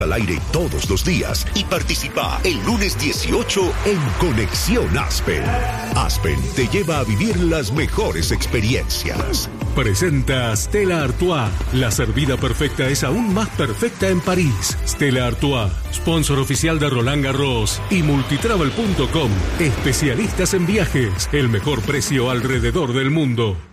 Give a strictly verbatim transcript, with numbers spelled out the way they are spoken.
al aire todos los días y participa el lunes dieciocho en Conexión Aspen. Aspen te lleva a vivir las mejores experiencias. Presenta Stella Artois. La servida perfecta es aún más perfecta en París. Stella Artois, sponsor oficial de Roland Garros y multitravel punto com. Especialistas en viajes. El mejor precio alrededor del mundo.